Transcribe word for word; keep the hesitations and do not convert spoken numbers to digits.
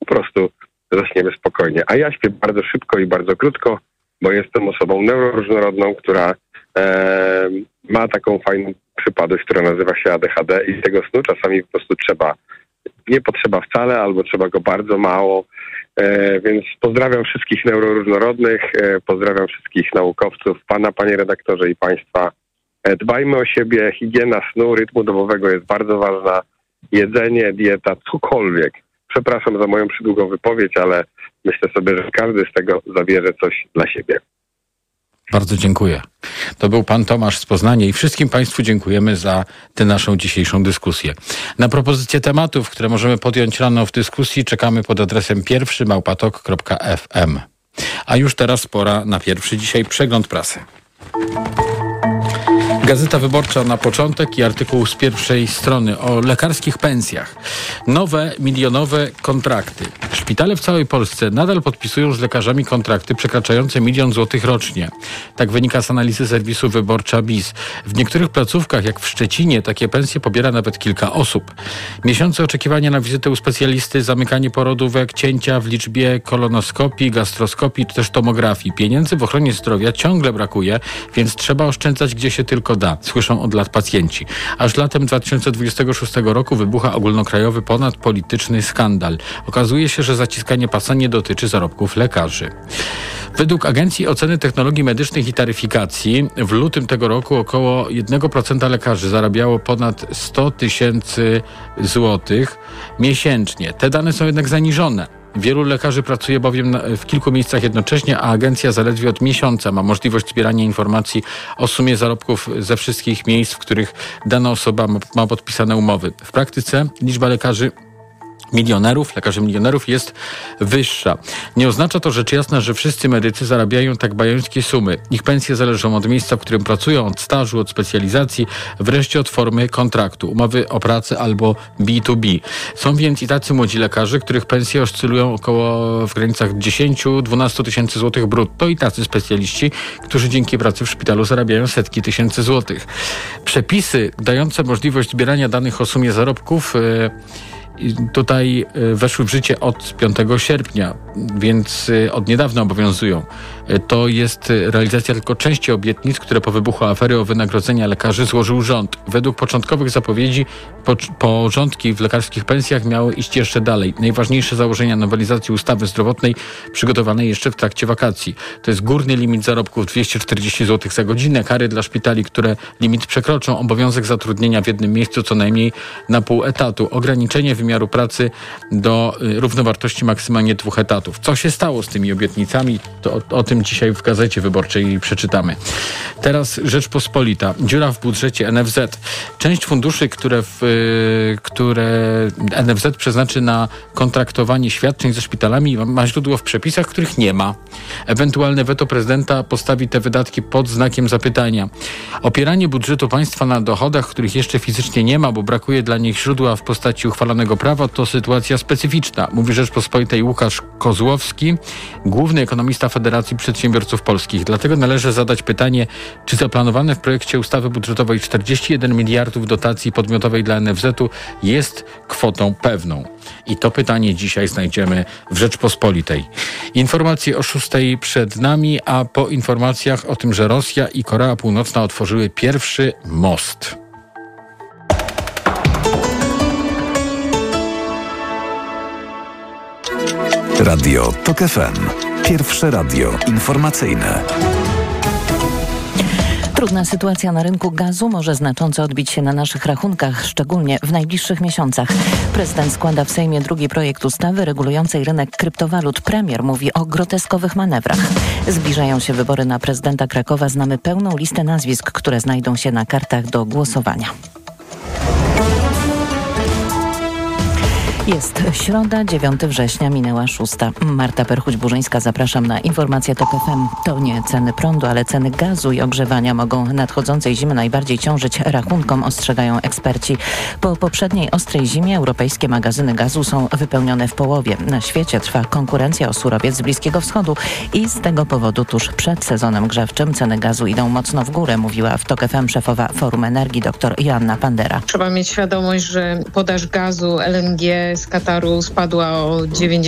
prostu zaśniemy spokojnie. A ja śpię bardzo szybko i bardzo krótko, bo jestem osobą neuroróżnorodną, która e, ma taką fajną przypadłość, która nazywa się A D H D i tego snu czasami po prostu trzeba, nie potrzeba wcale, albo trzeba go bardzo mało. E, więc pozdrawiam wszystkich neuroróżnorodnych, e, pozdrawiam wszystkich naukowców, pana, panie redaktorze i państwa. E, dbajmy o siebie, higiena snu, rytmu dobowego jest bardzo ważna. Jedzenie, dieta, cokolwiek. Przepraszam za moją przydługą wypowiedź, ale myślę sobie, że każdy z tego zabierze coś dla siebie. Bardzo dziękuję. To był pan Tomasz z Poznania i wszystkim państwu dziękujemy za tę naszą dzisiejszą dyskusję. Na propozycje tematów, które możemy podjąć rano w dyskusji, czekamy pod adresem pierwszy małpa tok kropka ef em. A już teraz pora na pierwszy dzisiaj przegląd prasy. Gazeta Wyborcza na początek i artykuł z pierwszej strony o lekarskich pensjach. Nowe, milionowe kontrakty. Szpitale w całej Polsce nadal podpisują z lekarzami kontrakty przekraczające milion złotych rocznie. Tak wynika z analizy serwisu Wyborcza BIS. W niektórych placówkach, jak w Szczecinie, takie pensje pobiera nawet kilka osób. Miesiące oczekiwania na wizytę u specjalisty, zamykanie porodówek, cięcia w liczbie kolonoskopii, gastroskopii czy też tomografii. Pieniędzy w ochronie zdrowia ciągle brakuje, więc trzeba oszczędzać gdzie się tylko da, słyszą od lat pacjenci. Aż latem dwa tysiące dwudziestego szóstego roku wybucha ogólnokrajowy ponadpolityczny skandal. Okazuje się, że zaciskanie pasa nie dotyczy zarobków lekarzy. Według Agencji Oceny Technologii Medycznych i Taryfikacji w lutym tego roku około jeden procent lekarzy zarabiało ponad sto tysięcy złotych miesięcznie. Te dane są jednak zaniżone. Wielu lekarzy pracuje bowiem na, w kilku miejscach jednocześnie, a agencja zaledwie od miesiąca ma możliwość zbierania informacji o sumie zarobków ze wszystkich miejsc, w których dana osoba ma, ma podpisane umowy. W praktyce liczba lekarzy milionerów, lekarzy milionerów jest wyższa. Nie oznacza to rzecz jasna, że wszyscy medycy zarabiają tak bajońskie sumy. Ich pensje zależą od miejsca, w którym pracują, od stażu, od specjalizacji, wreszcie od formy kontraktu, umowy o pracę albo B dwa B. Są więc i tacy młodzi lekarze, których pensje oscylują około w granicach dziesięć do dwunastu tysięcy złotych brutto i tacy specjaliści, którzy dzięki pracy w szpitalu zarabiają setki tysięcy złotych. Przepisy dające możliwość zbierania danych o sumie zarobków yy, tutaj weszły w życie od piątego sierpnia, więc od niedawna obowiązują. To jest realizacja tylko części obietnic, które po wybuchu afery o wynagrodzenia lekarzy złożył rząd. Według początkowych zapowiedzi po, porządki w lekarskich pensjach miały iść jeszcze dalej. Najważniejsze założenia nowelizacji ustawy zdrowotnej przygotowanej jeszcze w trakcie wakacji. To jest górny limit zarobków dwieście czterdzieści złotych za godzinę, kary dla szpitali, które limit przekroczą, obowiązek zatrudnienia w jednym miejscu co najmniej na pół etatu, ograniczenie wymiaru pracy do y, równowartości maksymalnie dwóch etatów. Co się stało z tymi obietnicami? To o, o tym dzisiaj w Gazecie Wyborczej przeczytamy. Teraz Rzeczpospolita. Dziura w budżecie N F Z. Część funduszy, które, w, y, które N F Z przeznaczy na kontraktowanie świadczeń ze szpitalami, ma źródło w przepisach, których nie ma. Ewentualne weto prezydenta postawi te wydatki pod znakiem zapytania. Opieranie budżetu państwa na dochodach, których jeszcze fizycznie nie ma, bo brakuje dla nich źródła w postaci uchwalonego prawa, to sytuacja specyficzna, mówi Rzeczpospolitej Łukasz Kozłowski, główny ekonomista Federacji Przedsiębiorców Polskich. Dlatego należy zadać pytanie, czy zaplanowane w projekcie ustawy budżetowej czterdzieści jeden miliardów dotacji podmiotowej dla N F Z-u jest kwotą pewną. I to pytanie dzisiaj znajdziemy w Rzeczpospolitej. Informacje o szóstej przed nami, a po informacjach o tym, że Rosja i Korea Północna otworzyły pierwszy most. Radio TOK F M. Pierwsze radio informacyjne. Trudna sytuacja na rynku gazu może znacząco odbić się na naszych rachunkach, szczególnie w najbliższych miesiącach. Prezydent składa w Sejmie drugi projekt ustawy regulującej rynek kryptowalut. Premier mówi o groteskowych manewrach. Zbliżają się wybory na prezydenta Krakowa. Znamy pełną listę nazwisk, które znajdą się na kartach do głosowania. Jest środa, dziewiątego września, minęła szósta. Marta Perchuć-Burzyńska, zapraszam na informacje TOK F M. To nie ceny prądu, ale ceny gazu i ogrzewania mogą nadchodzącej zimy najbardziej ciążyć rachunkom, ostrzegają eksperci. Po poprzedniej ostrej zimie europejskie magazyny gazu są wypełnione w połowie. Na świecie trwa konkurencja o surowiec z Bliskiego Wschodu i z tego powodu tuż przed sezonem grzewczym ceny gazu idą mocno w górę, mówiła w TOK F M szefowa Forum Energii dr Joanna Pandera. Trzeba mieć świadomość, że podaż gazu L N G z Kataru spadła o dziewięćdziesiąt